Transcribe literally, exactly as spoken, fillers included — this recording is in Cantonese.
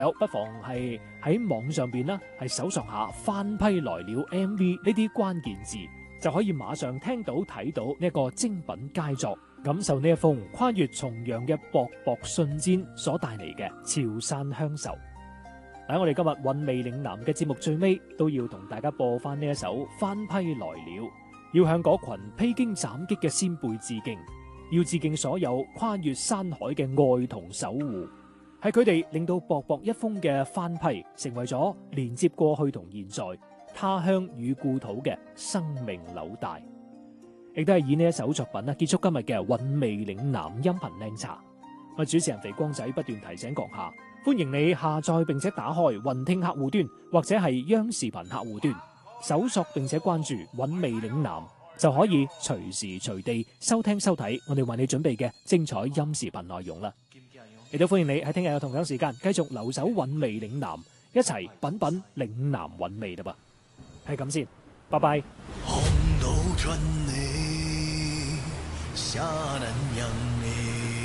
有不妨係喺網上邊啦，係搜索下翻批來了 M V 呢啲關鍵字，就可以馬上聽到睇到呢一個精品佳作，感受呢一封跨越重洋嘅薄薄信笺所帶嚟嘅潮汕鄉愁。喺我哋今日韻味嶺南嘅節目最尾，都要同大家播翻呢一首翻批來了，要向嗰群披荊斬棘嘅先輩致敬，要致敬所有跨越山海嘅愛同守護。係佢哋令到薄薄一封嘅翻批成為咗連接過去同現在、他鄉與故土嘅生命紐帶，亦都係以呢一首作品啦結束今日嘅韻味嶺南音頻靚茶。我主持人肥光仔不斷提醒閣下，歡迎你下載並且打開雲聽客戶端或者係央視頻客戶端，搜索並且關注韻味嶺南，就可以隨時隨地收聽收睇我哋為你準備嘅精彩音視頻內容啦。亦都歡迎你喺聽日嘅同樣時間繼續留守韻味嶺南，一齊品品嶺南韻味啦噃。係咁先，拜拜。 紅豆轉你，下南洋你。